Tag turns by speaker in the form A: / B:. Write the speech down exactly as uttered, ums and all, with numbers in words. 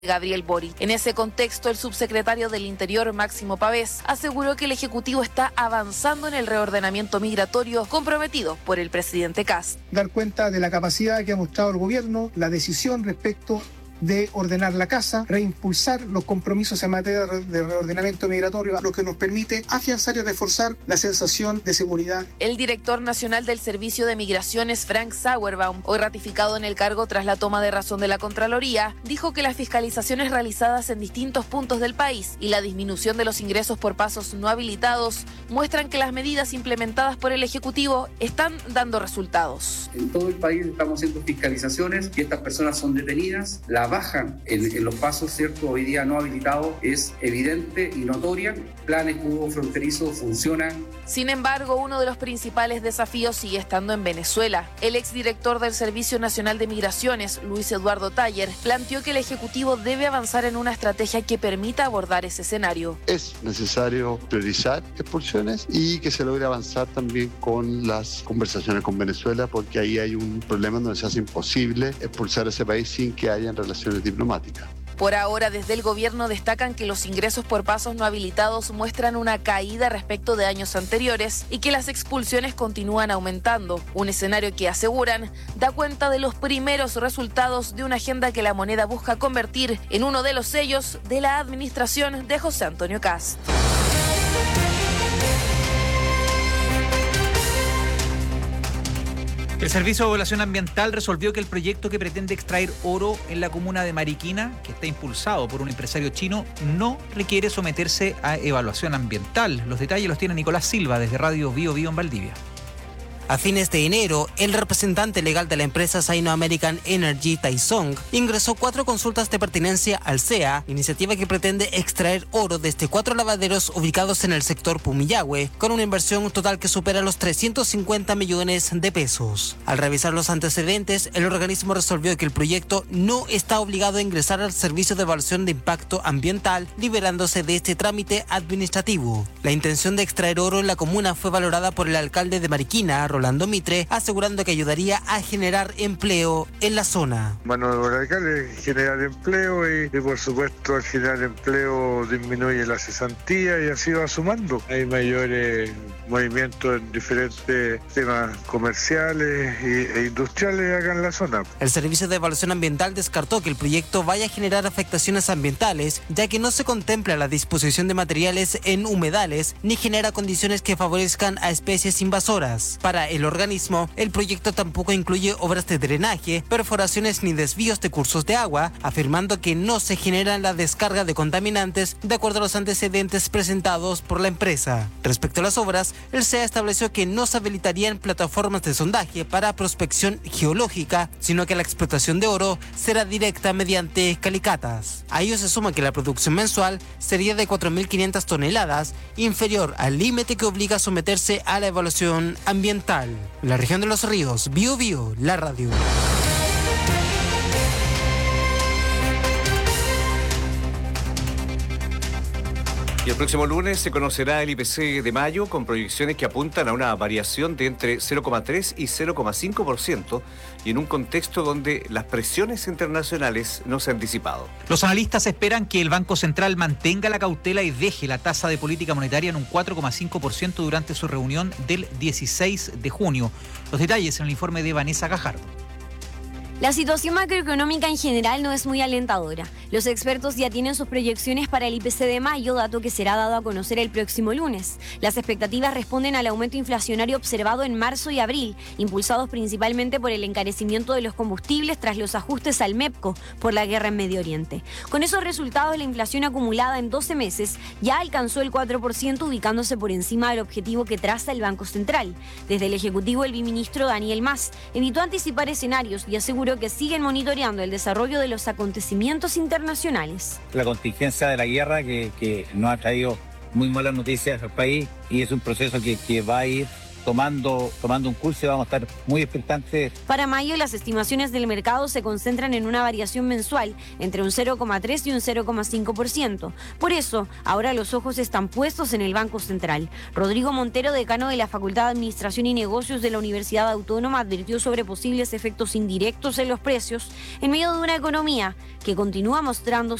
A: Gabriel Boric. En ese contexto, el subsecretario del Interior, Máximo Pavés, aseguró que el Ejecutivo está avanzando en el reordenamiento migratorio comprometido por el presidente Kast.
B: Dar cuenta de la capacidad que ha mostrado el gobierno, la decisión respecto de ordenar la casa, reimpulsar los compromisos en materia de reordenamiento migratorio, lo que nos permite afianzar y reforzar la sensación de seguridad.
A: El director nacional del Servicio de Migraciones, Frank Sauerbaum, hoy ratificado en el cargo tras la toma de razón de la Contraloría, dijo que las fiscalizaciones realizadas en distintos puntos del país y la disminución de los ingresos por pasos no habilitados muestran que las medidas implementadas por el Ejecutivo están dando resultados.
C: En todo el país estamos haciendo fiscalizaciones y estas personas son detenidas. La baja en, en los pasos, ¿cierto?, hoy día no habilitados es evidente y notoria. Planes que hubo fronterizos funcionan.
A: Sin embargo, uno de los principales desafíos sigue estando en Venezuela. El exdirector del Servicio Nacional de Migraciones, Luis Eduardo Taller, planteó que el Ejecutivo debe avanzar en una estrategia que permita abordar ese escenario.
D: Es necesario priorizar expulsiones y que se logre avanzar también con las conversaciones con Venezuela, porque ahí hay un problema donde se hace imposible expulsar a ese país sin que haya relaciones diplomáticas.
A: Por ahora, desde el gobierno destacan que los ingresos por pasos no habilitados muestran una caída respecto de años anteriores y que las expulsiones continúan aumentando, un escenario que aseguran da cuenta de los primeros resultados de una agenda que la moneda busca convertir en uno de los sellos de la administración de José Antonio Kast.
E: El Servicio de Evaluación Ambiental resolvió que el proyecto que pretende extraer oro en la comuna de Mariquina, que está impulsado por un empresario chino, no requiere someterse a evaluación ambiental. Los detalles los tiene Nicolás Silva desde Radio Bio Bio en Valdivia.
F: A fines de enero, el representante legal de la empresa Sino-American Energy, Taisong, ingresó cuatro consultas de pertinencia al C E A, iniciativa que pretende extraer oro desde cuatro lavaderos ubicados en el sector Pumillahue, con una inversión total que supera los trescientos cincuenta millones de pesos. Al revisar los antecedentes, el organismo resolvió que el proyecto no está obligado a ingresar al Servicio de Evaluación de Impacto Ambiental, liberándose de este trámite administrativo. La intención de extraer oro en la comuna fue valorada por el alcalde de Mariquina, Rolando Mitre, asegurando que ayudaría a generar empleo en la zona.
G: Bueno, el alcalde es generar empleo y, y por supuesto al generar empleo disminuye la cesantía y así va sumando. Hay mayores movimientos en diferentes temas comerciales y, e industriales acá en la zona.
F: El Servicio de Evaluación Ambiental descartó que el proyecto vaya a generar afectaciones ambientales, ya que no se contempla la disposición de materiales en humedales ni genera condiciones que favorezcan a especies invasoras. Para el organismo, el proyecto tampoco incluye obras de drenaje, perforaciones ni desvíos de cursos de agua, afirmando que no se genera la descarga de contaminantes de acuerdo a los antecedentes presentados por la empresa. Respecto a las obras, el C E A estableció que no se habilitarían plataformas de sondaje para prospección geológica, sino que la explotación de oro será directa mediante calicatas. A ello se suma que la producción mensual sería de cuatro mil quinientas toneladas, inferior al límite que obliga a someterse a la evaluación ambiental. En la región de Los Ríos, Bio Bio, la radio.
H: Y el próximo lunes se conocerá el I P C de mayo con proyecciones que apuntan a una variación de entre cero coma tres y cero coma cinco por ciento y en un contexto donde las presiones internacionales no se han disipado.
E: Los analistas esperan que el Banco Central mantenga la cautela y deje la tasa de política monetaria en un cuatro coma cinco por ciento durante su reunión del dieciséis de junio. Los detalles en el informe de Vanessa Gajardo.
I: La situación macroeconómica en general no es muy alentadora. Los expertos ya tienen sus proyecciones para el I P C de mayo, dato que será dado a conocer el próximo lunes. Las expectativas responden al aumento inflacionario observado en marzo y abril, impulsados principalmente por el encarecimiento de los combustibles tras los ajustes al MEPCO por la guerra en Medio Oriente. Con esos resultados, la inflación acumulada en doce meses ya alcanzó el cuatro por ciento, ubicándose por encima del objetivo que traza el Banco Central. Desde el Ejecutivo, el viceministro Daniel Mas evitó anticipar escenarios y aseguró que siguen monitoreando el desarrollo de los acontecimientos internacionales.
J: La contingencia de la guerra que, que nos ha traído muy malas noticias al país y es un proceso que, que va a ir tomando, tomando un curso y vamos a estar muy expectantes.
I: Para mayo, las estimaciones del mercado se concentran en una variación mensual entre un cero coma tres y un cero coma cinco por ciento. Por eso, ahora los ojos están puestos en el Banco Central. Rodrigo Montero, decano de la Facultad de Administración y Negocios de la Universidad Autónoma, advirtió sobre posibles efectos indirectos en los precios en medio de una economía que continúa mostrando